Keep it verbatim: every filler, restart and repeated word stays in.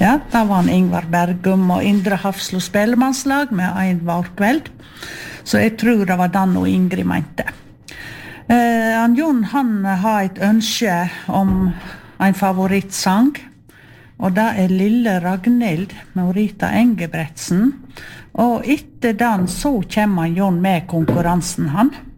Ja, da var han Ingvar Bergum og Indre Hafslo Spellemannslag med en vårkveld. Så jeg tror det var den og Ingrid mente. Eh, han Jon, han har et ønske om en favorittsang, og det er Lille Ragnhild med Rita Engebretsen. Og etter den så kommer han Jon med konkurransen han.